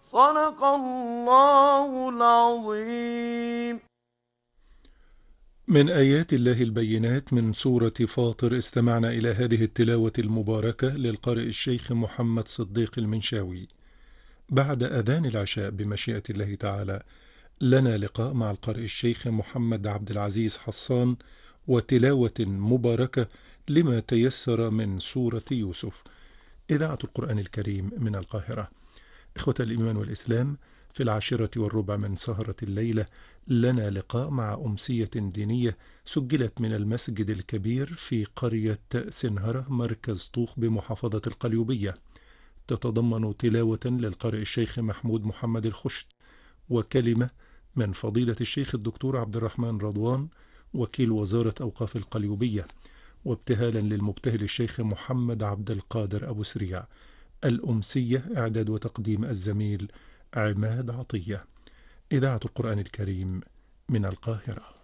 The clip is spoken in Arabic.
صدق الله العظيم. من آيات الله البينات من سورة فاطر استمعنا إلى هذه التلاوة المباركة للقارئ الشيخ محمد صديق المنشاوي. بعد أذان العشاء بمشيئة الله تعالى لنا لقاء مع القارئ الشيخ محمد عبد العزيز حصان وتلاوة مباركة لما تيسر من سورة يوسف. إذاعة القرآن الكريم من القاهرة. إخوة الإيمان والإسلام، في 10:15 من سهرة الليلة لنا لقاء مع أمسية دينية سجلت من المسجد الكبير في قرية سنهرة مركز طوخ بمحافظة القليوبية، تتضمن تلاوة للقارئ الشيخ محمود محمد الخشت، وكلمة من فضيلة الشيخ الدكتور عبد الرحمن رضوان وكيل وزارة أوقاف القليوبية، وابتهالا للمبتهل الشيخ محمد عبد القادر أبو سريع. الأمسية إعداد وتقديم الزميل عماد عطية. إذاعة القرآن الكريم من القاهرة.